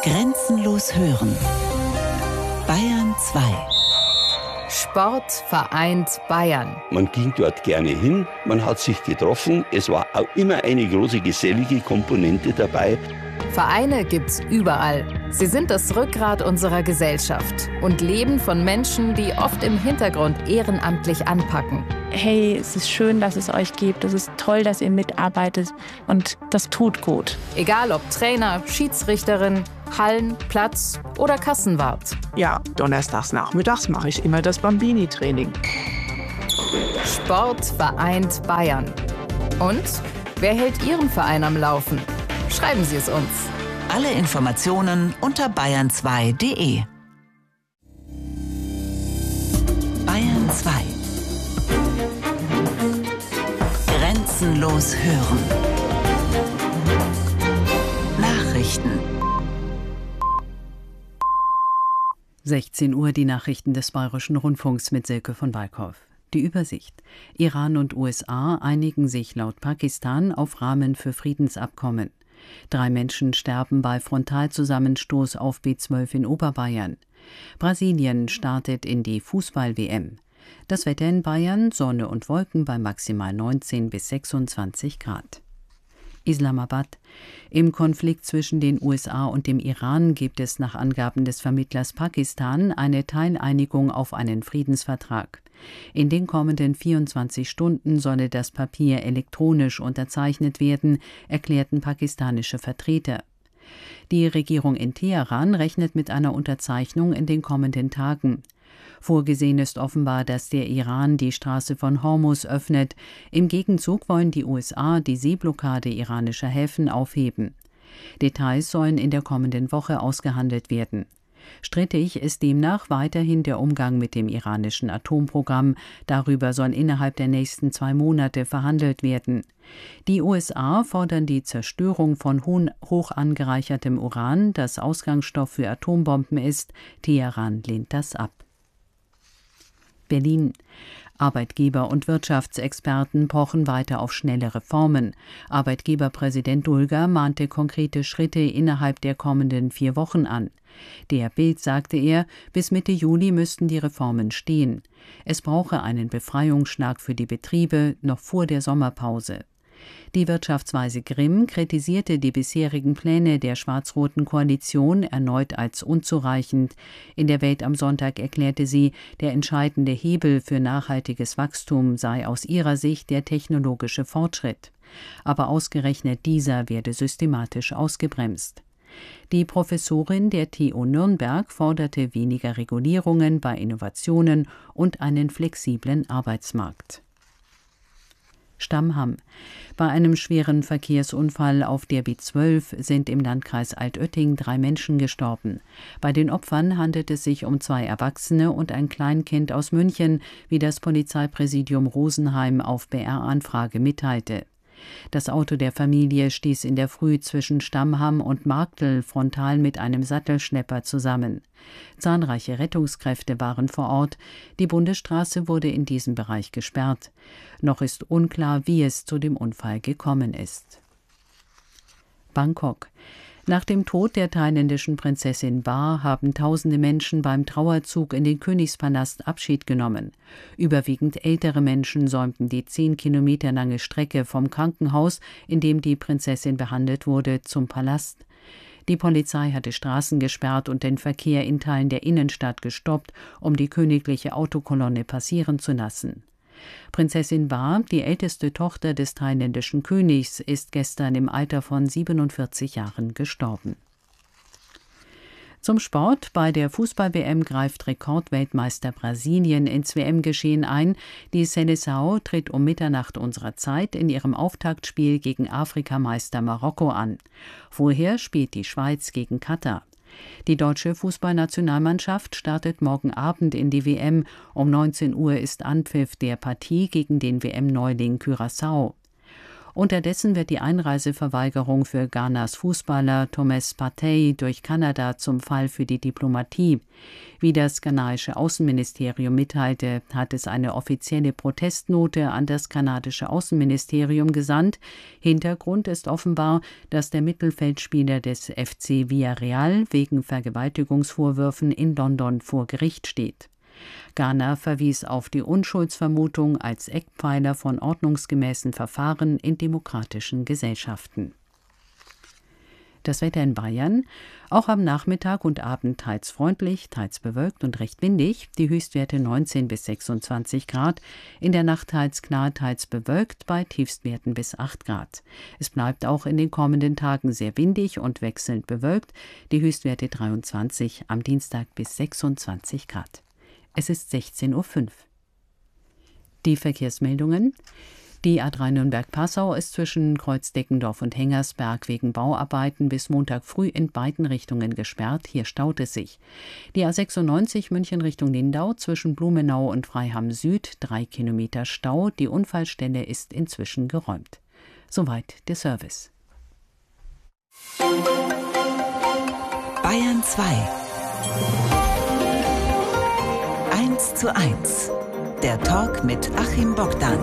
Grenzenlos hören. Bayern 2. Sport vereint Bayern. Man ging dort gerne hin, man hat sich getroffen. Es war auch immer eine große gesellige Komponente dabei. Vereine gibt's überall. Sie sind das Rückgrat unserer Gesellschaft und leben von Menschen, die oft im Hintergrund ehrenamtlich anpacken. Hey, es ist schön, dass es euch gibt. Es ist toll, dass ihr mitarbeitet und das tut gut. Egal ob Trainer, Schiedsrichterin, Hallen, Platz oder Kassenwart. Ja, donnerstags nachmittags mache ich immer das Bambini-Training. Sport vereint Bayern. Und wer hält Ihren Verein am Laufen? Schreiben Sie es uns. Alle Informationen unter bayern2.de. Bayern 2. Grenzenlos hören. Nachrichten. 16 Uhr die Nachrichten des Bayerischen Rundfunks mit Silke von Walkhoff. Die Übersicht. Iran und USA einigen sich laut Pakistan auf Rahmen für Friedensabkommen. 3 Menschen sterben bei Frontalzusammenstoß auf B12 in Oberbayern. Brasilien startet in die Fußball-WM. Das Wetter in Bayern, Sonne und Wolken bei maximal 19 bis 26 Grad. Islamabad. Im Konflikt zwischen den USA und dem Iran gibt es nach Angaben des Vermittlers Pakistan eine Teileinigung auf einen Friedensvertrag. In den kommenden 24 Stunden solle das Papier elektronisch unterzeichnet werden, erklärten pakistanische Vertreter. Die Regierung in Teheran rechnet mit einer Unterzeichnung in den kommenden Tagen. Vorgesehen ist offenbar, dass der Iran die Straße von Hormuz öffnet. Im Gegenzug wollen die USA die Seeblockade iranischer Häfen aufheben. Details sollen in der kommenden Woche ausgehandelt werden. Strittig ist demnach weiterhin der Umgang mit dem iranischen Atomprogramm. Darüber soll innerhalb der nächsten 2 Monate verhandelt werden. Die USA fordern die Zerstörung von hoch angereichertem Uran, das Ausgangsstoff für Atombomben ist. Teheran lehnt das ab. Berlin. Arbeitgeber und Wirtschaftsexperten pochen weiter auf schnelle Reformen. Arbeitgeberpräsident Dulger mahnte konkrete Schritte innerhalb der kommenden 4 Wochen an. Der Bild sagte er, bis Mitte Juli müssten die Reformen stehen. Es brauche einen Befreiungsschlag für die Betriebe noch vor der Sommerpause. Die Wirtschaftsweise Grimm kritisierte die bisherigen Pläne der schwarz-roten Koalition erneut als unzureichend. In der Welt am Sonntag erklärte sie, der entscheidende Hebel für nachhaltiges Wachstum sei aus ihrer Sicht der technologische Fortschritt. Aber ausgerechnet dieser werde systematisch ausgebremst. Die Professorin der TU Nürnberg forderte weniger Regulierungen bei Innovationen und einen flexiblen Arbeitsmarkt. Stammham. Bei einem schweren Verkehrsunfall auf der B12 sind im Landkreis Altötting 3 Menschen gestorben. Bei den Opfern handelt es sich um 2 Erwachsene und ein Kleinkind aus München, wie das Polizeipräsidium Rosenheim auf BR-Anfrage mitteilte. Das Auto der Familie stieß in der Früh zwischen Stammham und Marktl frontal mit einem Sattelschlepper zusammen. Zahlreiche Rettungskräfte waren vor Ort. Die Bundesstraße wurde in diesem Bereich gesperrt. Noch ist unklar, wie es zu dem Unfall gekommen ist. Bangkok. Nach dem Tod der thailändischen Prinzessin Ba haben tausende Menschen beim Trauerzug in den Königspalast Abschied genommen. Überwiegend ältere Menschen säumten die 10 Kilometer lange Strecke vom Krankenhaus, in dem die Prinzessin behandelt wurde, zum Palast. Die Polizei hatte Straßen gesperrt und den Verkehr in Teilen der Innenstadt gestoppt, um die königliche Autokolonne passieren zu lassen. Prinzessin Ba, die älteste Tochter des thailändischen Königs, ist gestern im Alter von 47 Jahren gestorben. Zum Sport. Bei der Fußball-WM greift Rekordweltmeister Brasilien ins WM-Geschehen ein. Die Seleção tritt um Mitternacht unserer Zeit in ihrem Auftaktspiel gegen Afrikameister Marokko an. Vorher spielt die Schweiz gegen Katar. Die deutsche Fußballnationalmannschaft startet morgen Abend in die WM. Um 19 Uhr ist Anpfiff der Partie gegen den WM-Neuling Curaçao. Unterdessen wird die Einreiseverweigerung für Ghanas Fußballer Thomas Partey durch Kanada zum Fall für die Diplomatie. Wie das ghanaische Außenministerium mitteilte, hat es eine offizielle Protestnote an das kanadische Außenministerium gesandt. Hintergrund ist offenbar, dass der Mittelfeldspieler des FC Villarreal wegen Vergewaltigungsvorwürfen in London vor Gericht steht. Ghana verwies auf die Unschuldsvermutung als Eckpfeiler von ordnungsgemäßen Verfahren in demokratischen Gesellschaften. Das Wetter in Bayern: Auch am Nachmittag und Abend teils freundlich, teils bewölkt und recht windig. Die Höchstwerte 19 bis 26 Grad. In der Nacht teils klar, teils bewölkt, bei Tiefstwerten bis 8 Grad. Es bleibt auch in den kommenden Tagen sehr windig und wechselnd bewölkt. Die Höchstwerte 23, am Dienstag bis 26 Grad. Es ist 16:05 Uhr. Die Verkehrsmeldungen: Die A3 Nürnberg-Passau ist zwischen Kreuzdeckendorf und Hengersberg wegen Bauarbeiten bis Montag früh in beiden Richtungen gesperrt. Hier staut es sich. Die A96 München Richtung Lindau zwischen Blumenau und Freiham Süd 3 Kilometer Stau. Die Unfallstelle ist inzwischen geräumt. Soweit der Service. Bayern 2. 1:1. Der Talk mit Achim Bogdan.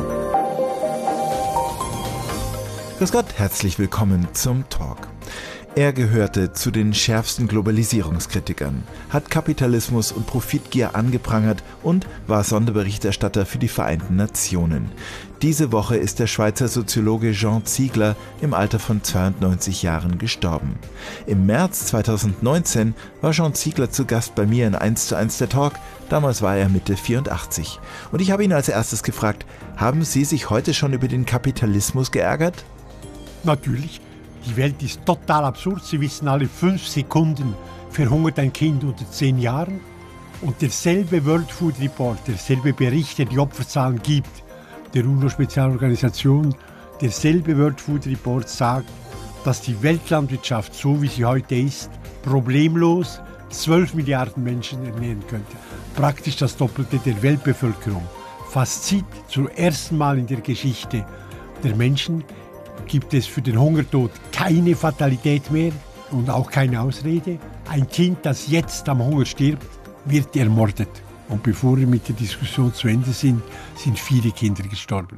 Grüß Gott, herzlich willkommen zum Talk. Er gehörte zu den schärfsten Globalisierungskritikern, hat Kapitalismus und Profitgier angeprangert und war Sonderberichterstatter für die Vereinten Nationen. Diese Woche ist der Schweizer Soziologe Jean Ziegler im Alter von 92 Jahren gestorben. Im März 2019 war Jean Ziegler zu Gast bei mir in 1:1 der Talk. Damals war er Mitte 84. Und ich habe ihn als erstes gefragt: Haben Sie sich heute schon über den Kapitalismus geärgert? Natürlich. Die Welt ist total absurd. Sie wissen, alle 5 Sekunden verhungert ein Kind unter 10 Jahren. Und derselbe World Food Report, derselbe Bericht, der die Opferzahlen gibt, der UNO-Spezialorganisation, derselbe World Food Report sagt, dass die Weltlandwirtschaft, so wie sie heute ist, problemlos 12 Milliarden Menschen ernähren könnte. Praktisch das Doppelte der Weltbevölkerung. Fazit: Zum ersten Mal in der Geschichte der Menschen gibt es für den Hungertod keine Fatalität mehr und auch keine Ausrede. Ein Kind, das jetzt am Hunger stirbt, wird ermordet. Und bevor wir mit der Diskussion zu Ende sind viele Kinder gestorben.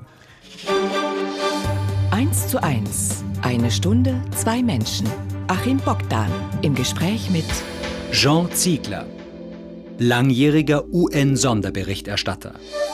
1:1. 1 Stunde, 2 Menschen. Achim Bogdan im Gespräch mit Jean Ziegler, langjähriger UN-Sonderberichterstatter.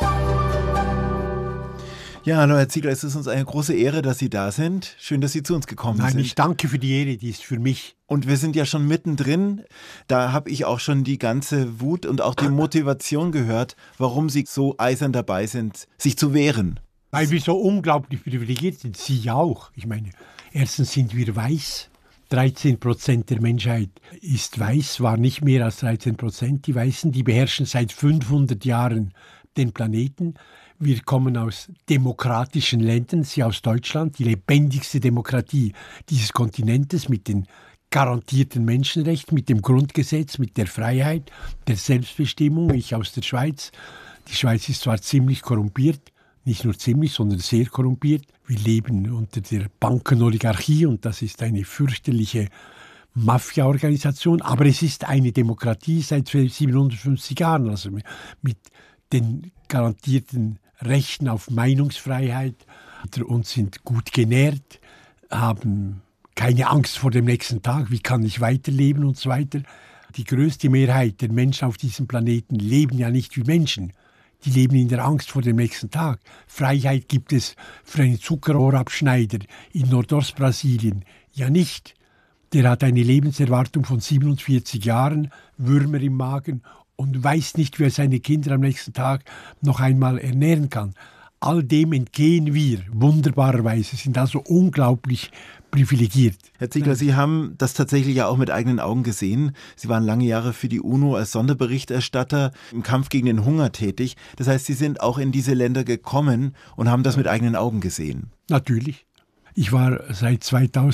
Ja, hallo Herr Ziegler, es ist uns eine große Ehre, dass Sie da sind. Schön, dass Sie zu uns gekommen sind. Nein, ich danke für die Ehre, die ist für mich. Und wir sind ja schon mittendrin. Da habe ich auch schon die ganze Wut und auch die Motivation gehört, warum Sie so eisern dabei sind, sich zu wehren. Weil wir so unglaublich privilegiert sind. Sie auch. Ich meine, erstens sind wir weiß. 13% der Menschheit ist weiß, war nicht mehr als 13%. Die Weißen, die beherrschen seit 500 Jahren den Planeten. Wir kommen aus demokratischen Ländern, Sie aus Deutschland, die lebendigste Demokratie dieses Kontinentes mit den garantierten Menschenrechten, mit dem Grundgesetz, mit der Freiheit, der Selbstbestimmung. Ich aus der Schweiz. Die Schweiz ist zwar ziemlich korrumpiert, nicht nur ziemlich, sondern sehr korrumpiert. Wir leben unter der Bankenoligarchie und das ist eine fürchterliche Mafia-Organisation, aber es ist eine Demokratie seit 750 Jahren, also mit den garantierten Rechten auf Meinungsfreiheit und sind gut genährt, haben keine Angst vor dem nächsten Tag, wie kann ich weiterleben und so weiter. Die größte Mehrheit der Menschen auf diesem Planeten leben ja nicht wie Menschen. Die leben in der Angst vor dem nächsten Tag. Freiheit gibt es für einen Zuckerrohrabschneider in Nordostbrasilien ja nicht. Der hat eine Lebenserwartung von 47 Jahren, Würmer im Magen und weiß nicht, wie er seine Kinder am nächsten Tag noch einmal ernähren kann. All dem entgehen wir wunderbarerweise, sind also unglaublich privilegiert. Herr Ziegler, Sie haben das tatsächlich ja auch mit eigenen Augen gesehen. Sie waren lange Jahre für die UNO als Sonderberichterstatter im Kampf gegen den Hunger tätig. Das heißt, Sie sind auch in diese Länder gekommen und haben das mit eigenen Augen gesehen. Natürlich. Ich war seit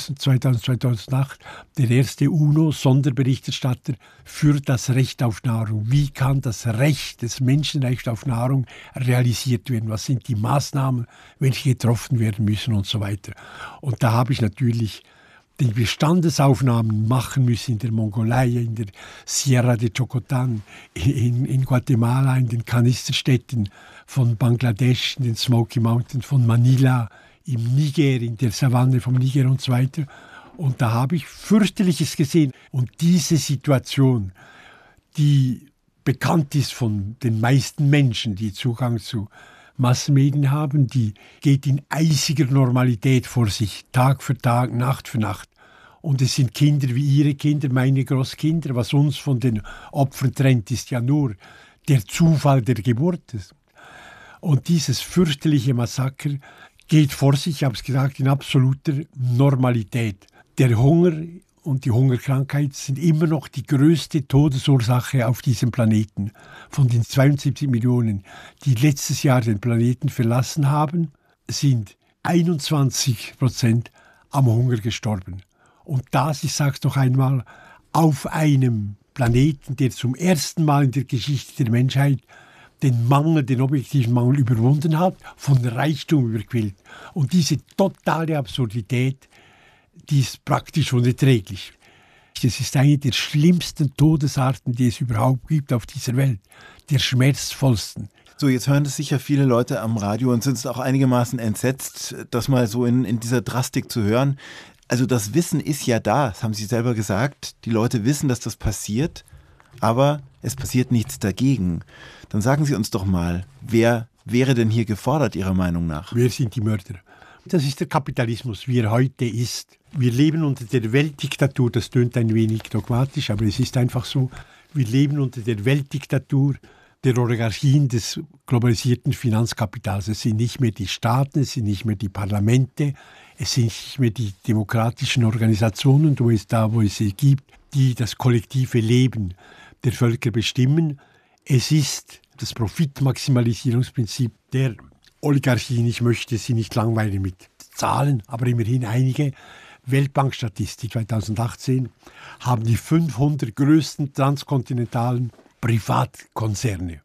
2008 der erste UNO-Sonderberichterstatter für das Recht auf Nahrung. Wie kann das Recht, das Menschenrecht auf Nahrung realisiert werden? Was sind die Maßnahmen, welche getroffen werden müssen und so weiter? Und da habe ich natürlich die Bestandesaufnahmen machen müssen in der Mongolei, in der Sierra de Chocotan, in Guatemala, in den Kanisterstädten von Bangladesch, in den Smoky Mountains von Manila, im Niger, in der Savanne vom Niger und so weiter. Und da habe ich fürchterliches gesehen. Und diese Situation, die bekannt ist von den meisten Menschen, die Zugang zu Massenmedien haben, die geht in eisiger Normalität vor sich, Tag für Tag, Nacht für Nacht. Und es sind Kinder wie Ihre Kinder, meine Großkinder. Was uns von den Opfern trennt, ist ja nur der Zufall der Geburt. Und dieses fürchterliche Massaker geht vor sich, ich habe es gesagt, in absoluter Normalität. Der Hunger und die Hungerkrankheit sind immer noch die größte Todesursache auf diesem Planeten. Von den 72 Millionen, die letztes Jahr den Planeten verlassen haben, sind 21% am Hunger gestorben. Und das, ich sage es noch einmal, auf einem Planeten, der zum ersten Mal in der Geschichte der Menschheit den objektiven Mangel überwunden hat, von Reichtum überquillt. Und diese totale Absurdität, die ist praktisch unerträglich. Das ist eine der schlimmsten Todesarten, die es überhaupt gibt auf dieser Welt, der schmerzvollsten. So, jetzt hören das sicher viele Leute am Radio und sind auch einigermaßen entsetzt, das mal so in dieser Drastik zu hören. Also das Wissen ist ja da, das haben Sie selber gesagt. Die Leute wissen, dass das passiert, aber es passiert nichts dagegen. Dann sagen Sie uns doch mal, wer wäre denn hier gefordert, Ihrer Meinung nach? Wer sind die Mörder? Das ist der Kapitalismus, wie er heute ist. Wir leben unter der Weltdiktatur, das tönt ein wenig dogmatisch, aber es ist einfach so. Wir leben unter der Weltdiktatur der Oligarchien des globalisierten Finanzkapitals. Es sind nicht mehr die Staaten, es sind nicht mehr die Parlamente, es sind nicht mehr die demokratischen Organisationen, wo es sie gibt, die das kollektive Leben der Völker bestimmen. Es ist das Profitmaximalisierungsprinzip der Oligarchien. Ich möchte Sie nicht langweilen mit Zahlen, aber immerhin einige. Weltbankstatistik 2018 haben die 500 größten transkontinentalen Privatkonzerne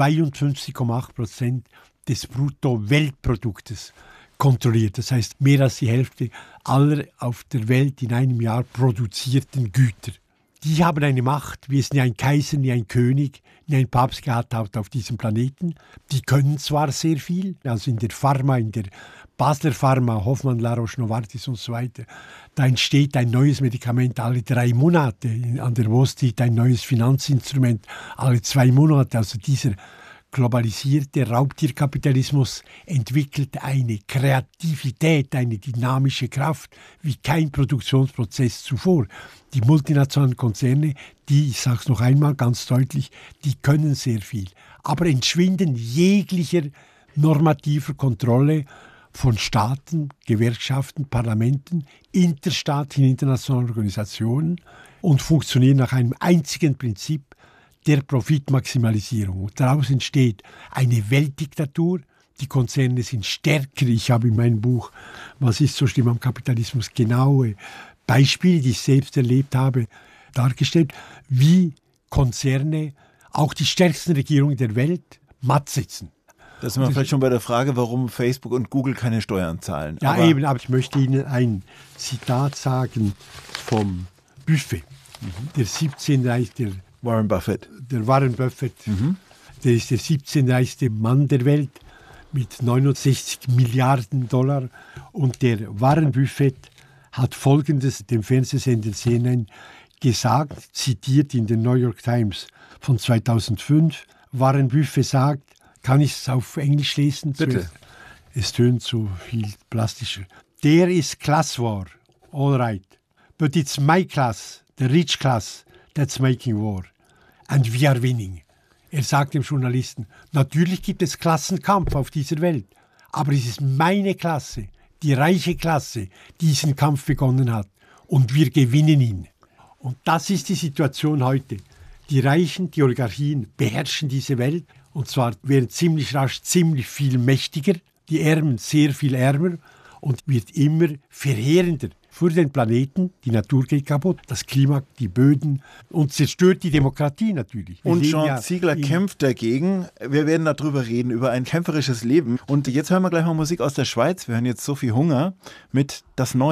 52,8% des Brutto-Weltproduktes kontrolliert. Das heißt, mehr als die Hälfte aller auf der Welt in einem Jahr produzierten Güter. Die haben eine Macht, wie es nie ein Kaiser, nie ein König, nie ein Papst gehabt hat auf diesem Planeten. Die können zwar sehr viel, also in der Pharma, in der Basler Pharma, Hoffmann, La Roche Novartis und so weiter, da entsteht ein neues Medikament alle 3 Monate. An der Wall Street ein neues Finanzinstrument alle 2 Monate. Also dieser globalisierte Raubtierkapitalismus entwickelt eine Kreativität, eine dynamische Kraft wie kein Produktionsprozess zuvor. Die multinationalen Konzerne, die, ich sage es noch einmal ganz deutlich, die können sehr viel, aber entschwinden jeglicher normativer Kontrolle von Staaten, Gewerkschaften, Parlamenten, interstaatlichen, internationalen Organisationen und funktionieren nach einem einzigen Prinzip, der Profitmaximalisierung. Und daraus entsteht eine Weltdiktatur. Die Konzerne sind stärker. Ich habe in meinem Buch "Was ist so schlimm am Kapitalismus" genaue Beispiele, die ich selbst erlebt habe, dargestellt, wie Konzerne auch die stärksten Regierungen der Welt matt sitzen. Da sind wir vielleicht schon bei der Frage, warum Facebook und Google keine Steuern zahlen. Ja, aber ich möchte Ihnen ein Zitat sagen vom Buffett, der 17 reichste Warren Buffett. Der Warren Buffett, der ist der 17 reichste Mann der Welt mit 69 Milliarden $. Und der Warren Buffett hat Folgendes dem Fernsehsender CNN gesagt, zitiert in der New York Times von 2005. Warren Buffett sagt, kann ich es auf Englisch lesen? Bitte. Es tönt so viel plastischer. There is class war, all right. But it's my class, the rich class, that's making war. And we are winning. Er sagt dem Journalisten, natürlich gibt es Klassenkampf auf dieser Welt, aber es ist meine Klasse, die reiche Klasse, die diesen Kampf begonnen hat. Und wir gewinnen ihn. Und das ist die Situation heute. Die Reichen, die Oligarchien beherrschen diese Welt und zwar werden ziemlich rasch ziemlich viel mächtiger, die Ärmen sehr viel ärmer und wird immer verheerender für den Planeten. Die Natur geht kaputt, das Klima, die Böden und zerstört die Demokratie natürlich. Und Jean Ziegler kämpft dagegen. Wir werden darüber reden, über ein kämpferisches Leben. Und jetzt hören wir gleich mal Musik aus der Schweiz. Wir hören jetzt Sophie Hunger mit Das Neue.